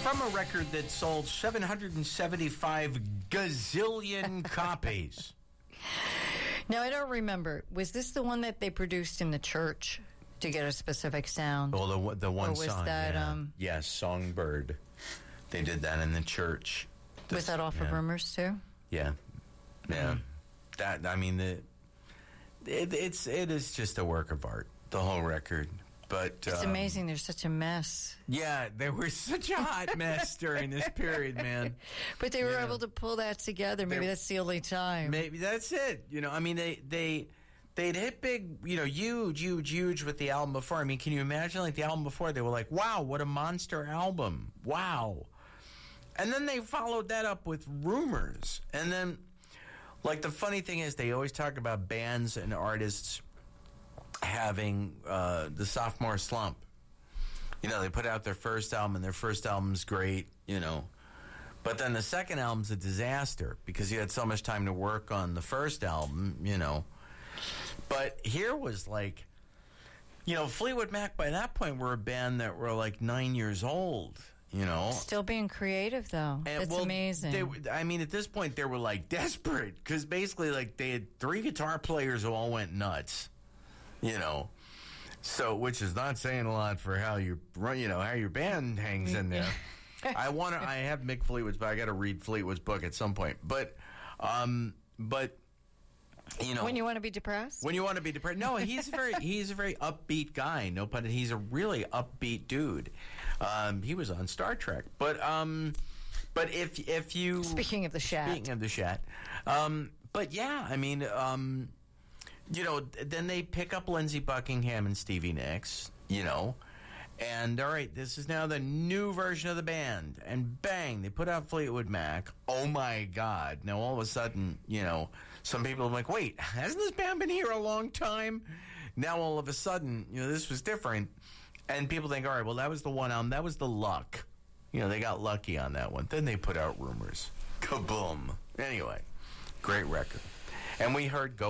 From a record that sold 775 gazillion copies. Now, I don't remember. Was this the one that they produced in the church to get a specific sound? Oh, the one or was song. that, yeah. Yes, Songbird. They did that in the church. Was that off of Rumors, too? Yeah. Yeah. That, I mean, it is just a work of art, the whole record. But it's amazing. There's such a mess. Yeah, there was such a hot mess during this period, man. But they were able to pull that together. Maybe that's the only time. Maybe that's it. You know, I mean, they'd hit big, you know, huge with the album before. I mean, can you imagine, like, the album before? They were like, wow, what a monster album. Wow. And then they followed that up with Rumors. And then, like, the funny thing is they always talk about bands and artists having the sophomore slump. You know, they put out their first album, and their first album's great, you know. But then the second album's a disaster because you had so much time to work on the first album, you know. But here was like, you know, Fleetwood Mac by that point were a band that were like 9 years old, you know. Still being creative, though. That's amazing. I mean, at this point, they were like desperate because basically, like, they had 3 guitar players who all went nuts. You know, so which is not saying a lot for how you run, you know, how your band hangs in there. I have Mick Fleetwood's, but I got to read Fleetwood's book at some point. But you know, when you want to be depressed, no, he's a very upbeat guy. No pun. He's a really upbeat dude. He was on Star Trek, but if you speaking of the Shat, but yeah, I mean. You know, then they pick up Lindsey Buckingham and Stevie Nicks, you know, and all right, this is now the new version of the band, and bang, they put out Fleetwood Mac. Oh my God. Now all of a sudden, you know, some people are like, wait, hasn't this band been here a long time? Now all of a sudden, you know, this was different, and people think, all right, well, that was the one album, that was the luck. You know, they got lucky on that one. Then they put out Rumors. Kaboom. Anyway, great record. And we heard Go